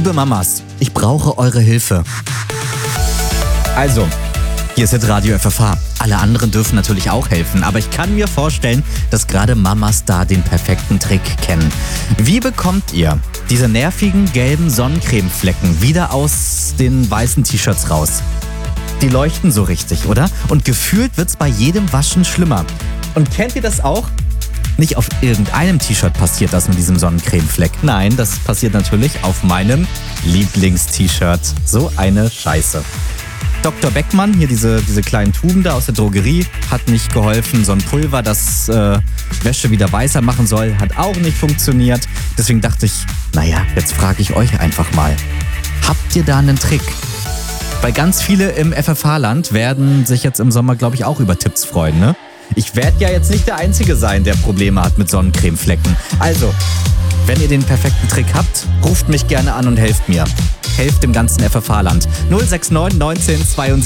Liebe Mamas, ich brauche eure Hilfe. Also, hier ist Hitradio FFH. Alle anderen dürfen natürlich auch helfen, aber ich kann mir vorstellen, dass gerade Mamas da den perfekten Trick kennen. Wie bekommt ihr diese nervigen gelben Sonnencremeflecken wieder aus den weißen T-Shirts raus? Die leuchten so richtig, oder? Und gefühlt wird's bei jedem Waschen schlimmer. Und kennt ihr das auch? Nicht auf irgendeinem T-Shirt passiert das mit diesem Sonnencremefleck. Nein, das passiert natürlich auf meinem Lieblings-T-Shirt. So eine Scheiße. Dr. Beckmann, hier diese kleinen Tuben da aus der Drogerie, hat nicht geholfen. So ein Pulver, das Wäsche wieder weißer machen soll, hat auch nicht funktioniert. Deswegen dachte ich, naja, jetzt frage ich euch einfach mal. Habt ihr da einen Trick? Weil ganz viele im FFH-Land werden sich jetzt im Sommer, glaube ich, auch über Tipps freuen, ne? Ich werde ja jetzt nicht der Einzige sein, der Probleme hat mit Sonnencremeflecken. Also, wenn ihr den perfekten Trick habt, ruft mich gerne an und helft mir. Helft dem ganzen FFH-Land. 069 19 72